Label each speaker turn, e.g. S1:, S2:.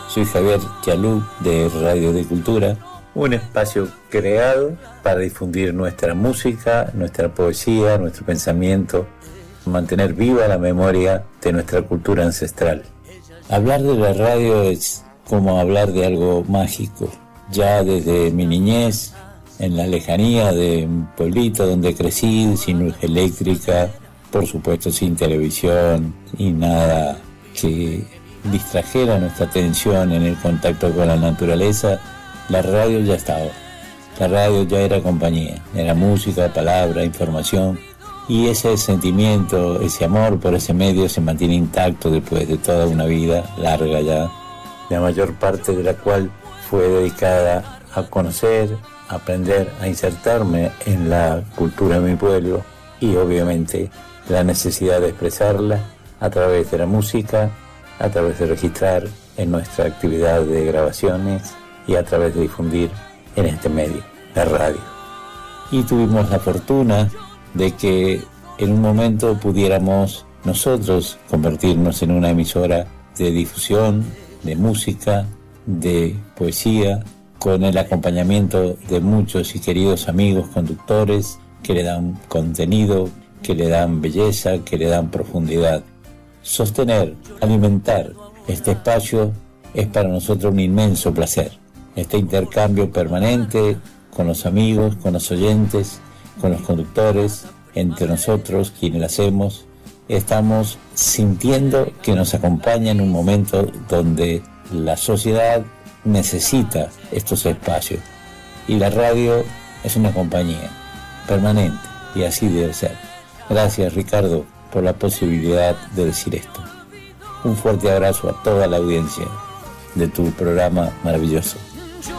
S1: Soy Javier Chalú de Radio de Cultura, un espacio creado para difundir nuestra música, nuestra poesía, nuestro pensamiento, mantener viva la memoria de nuestra cultura ancestral. Hablar de la radio es como hablar de algo mágico. Ya desde mi niñez, en la lejanía de un pueblito donde crecí, sin luz eléctrica, por supuesto sin televisión y nada que distrajera nuestra atención en el contacto con la naturaleza, la radio ya estaba. La radio ya era compañía, era música, palabra, información, y ese sentimiento, ese amor por ese medio se mantiene intacto después de toda una vida larga ya, la mayor parte de la cual fue dedicada a conocer, a aprender, a insertarme en la cultura de mi pueblo y obviamente la necesidad de expresarla a través de la música, a través de registrar en nuestra actividad de grabaciones y a través de difundir en este medio, la radio. Y tuvimos la fortuna de que en un momento pudiéramos nosotros convertirnos en una emisora de difusión, de música, de poesía, con el acompañamiento de muchos y queridos amigos conductores que le dan contenido, que le dan belleza, que le dan profundidad. Sostener, alimentar este espacio es para nosotros un inmenso placer. Este intercambio permanente con los amigos, con los oyentes, con los conductores, entre nosotros quienes lo hacemos, estamos sintiendo que nos acompaña en un momento donde la sociedad necesita estos espacios y la radio es una compañía permanente y así debe ser. Gracias, Ricardo, por la posibilidad de decir esto. Un fuerte abrazo a toda la audiencia de tu programa maravilloso.